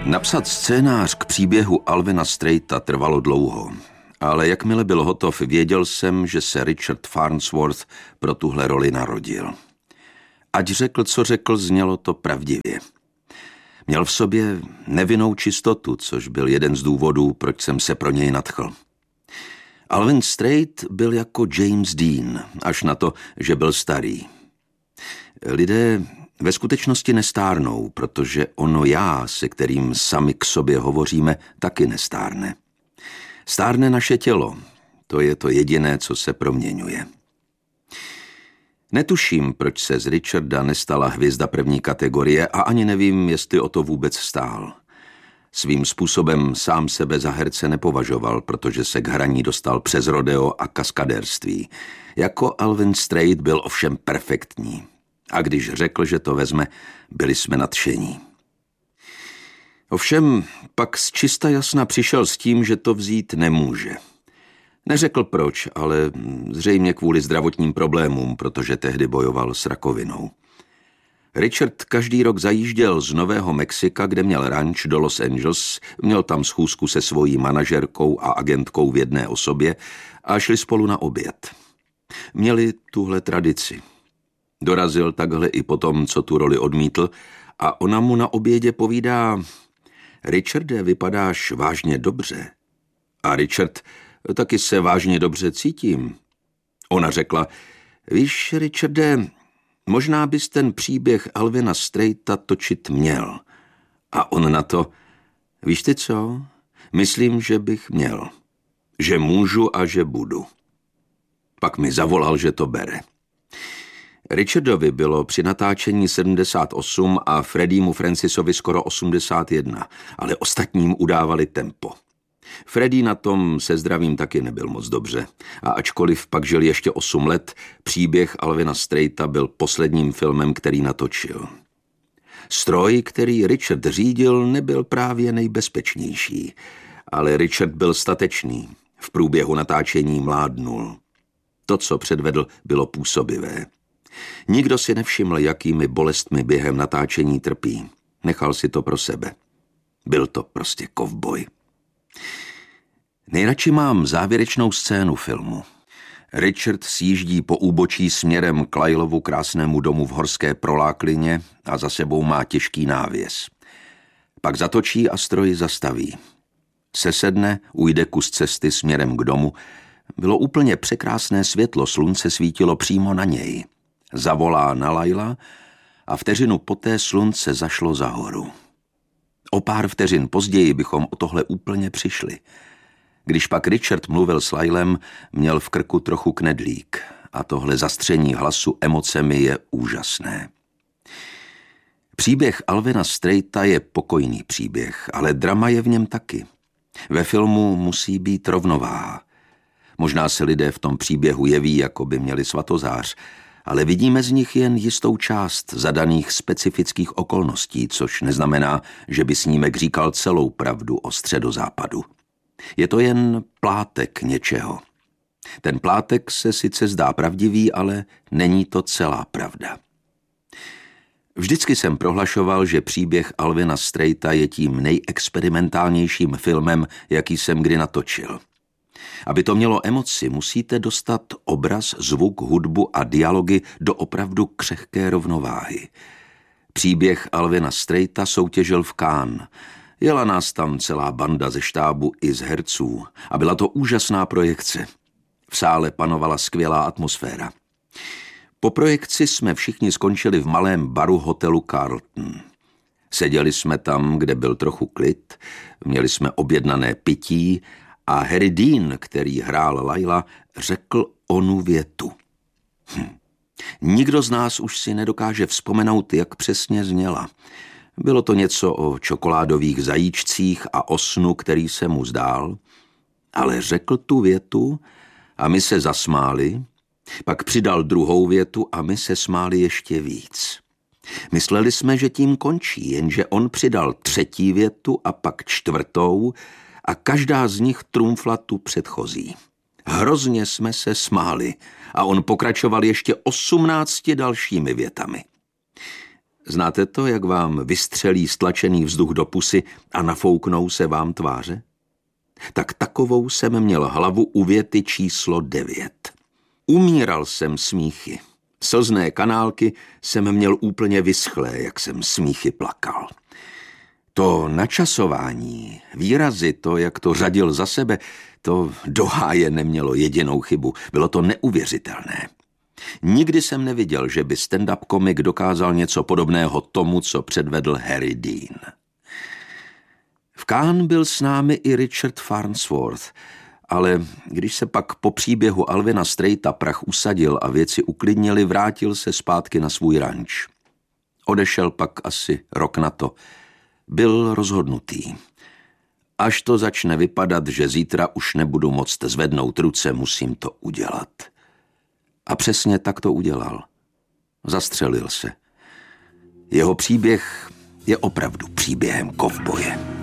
Napsat scénář k příběhu Alvina Straita trvalo dlouho, ale jakmile byl hotov, věděl jsem, že se Richard Farnsworth pro tuhle roli narodil. Ať řekl, co řekl, znělo to pravdivě. Měl v sobě nevinnou čistotu, což byl jeden z důvodů, proč jsem se pro něj nadchl. Alvin Straight byl jako James Dean, až na to, že byl starý. Lidé ve skutečnosti nestárnou, protože ono já, se kterým sami k sobě hovoříme, taky nestárne. Stárne naše tělo, to je to jediné, co se proměňuje. Netuším, proč se z Richarda nestala hvězda první kategorie a ani nevím, jestli o to vůbec stál. Svým způsobem sám sebe za herce nepovažoval, protože se k hraní dostal přes rodeo a kaskadérství. Jako Alvin Straight byl ovšem perfektní. A když řekl, že to vezme, byli jsme nadšení. Ovšem pak z čista jasna přišel s tím, že to vzít nemůže. Neřekl proč, ale zřejmě kvůli zdravotním problémům, protože tehdy bojoval s rakovinou. Richard každý rok zajížděl z Nového Mexika, kde měl ranč, do Los Angeles, měl tam schůzku se svojí manažerkou a agentkou v jedné osobě a šli spolu na oběd. Měli tuhle tradici. Dorazil takhle i potom, co tu roli odmítl, a ona mu na obědě povídá: Richarde, vypadáš vážně dobře. A Richard: taky se vážně dobře cítím. Ona řekla: víš, Richarde, možná bys ten příběh Alvina Straighta točit měl. A on na to: víš ty co? Myslím, že bych měl. Že můžu a že budu. Pak mi zavolal, že to bere. Richardovi bylo při natáčení 78 a Freddymu Francisovi skoro 81, ale ostatním udávali tempo. Freddy na tom se zdravím taky nebyl moc dobře a ačkoliv pak žil ještě 8 let, příběh Alvina Straighta byl posledním filmem, který natočil. Stroj, který Richard řídil, nebyl právě nejbezpečnější, ale Richard byl statečný. V průběhu natáčení mládnul. To, co předvedl, bylo působivé. Nikdo si nevšiml, jakými bolestmi během natáčení trpí. Nechal si to pro sebe. Byl to prostě kovboj. Nejradši mám závěrečnou scénu filmu. Richard sjíždí po úbočí směrem k Lylovu krásnému domu v horské proláklině a za sebou má těžký návěs. Pak zatočí a stroj zastaví. Sesedne, ujde kus cesty směrem k domu. Bylo úplně překrásné světlo, slunce svítilo přímo na něj. Zavolá na Lyla a vteřinu poté slunce zašlo za horu. O pár vteřin později bychom o tohle úplně přišli. Když pak Richard mluvil s Lylem, měl v krku trochu knedlík a tohle zastření hlasu emocemi je úžasné. Příběh Alvina Straighta je pokojný příběh, ale drama je v něm taky. Ve filmu musí být rovnováha. Možná se lidé v tom příběhu jeví, jako by měli svatozář, ale vidíme z nich jen jistou část zadaných specifických okolností, což neznamená, že by snímek říkal celou pravdu o středozápadu. Je to jen plátek něčeho. Ten plátek se sice zdá pravdivý, ale není to celá pravda. Vždycky jsem prohlašoval, že příběh Alvina Straighta je tím nejexperimentálnějším filmem, jaký jsem kdy natočil. Aby to mělo emoci, musíte dostat obraz, zvuk, hudbu a dialogy do opravdu křehké rovnováhy. Příběh Alvina Straighta soutěžil v Cannes. Jela nás tam celá banda ze štábu i z herců a byla to úžasná projekce. V sále panovala skvělá atmosféra. Po projekci jsme všichni skončili v malém baru hotelu Carlton. Seděli jsme tam, kde byl trochu klid, měli jsme objednané pití a Harry Dean, který hrál Lyla, řekl onu větu. Nikdo z nás už si nedokáže vzpomenout, jak přesně zněla. Bylo to něco o čokoládových zajíčcích a o snu, který se mu zdál, ale řekl tu větu a my se zasmáli, pak přidal druhou větu a my se smáli ještě víc. Mysleli jsme, že tím končí, jenže on přidal třetí větu a pak čtvrtou a každá z nich trumfla tu předchozí. Hrozně jsme se smáli a on pokračoval ještě 18 dalšími větami. Znáte to, jak vám vystřelí stlačený vzduch do pusy a nafouknou se vám tváře? Tak takovou jsem měl hlavu u věty číslo 9. Umíral jsem smíchy. Slzné kanálky jsem měl úplně vyschlé, jak jsem smíchy plakal. To načasování, výrazy, to, jak to řadil za sebe, to do háje nemělo jedinou chybu. Bylo to neuvěřitelné. Nikdy jsem neviděl, že by stand-up komik dokázal něco podobného tomu, co předvedl Harry Dean. V Cannes byl s námi i Richard Farnsworth, ale když se pak po příběhu Alvina Streita prach usadil a věci uklidnili, vrátil se zpátky na svůj ranč. Odešel pak asi rok na to. Byl rozhodnutý. Až to začne vypadat, že zítra už nebudu moct zvednout ruce, musím to udělat. A přesně tak to udělal. Zastřelil se. Jeho příběh je opravdu příběhem kovboje.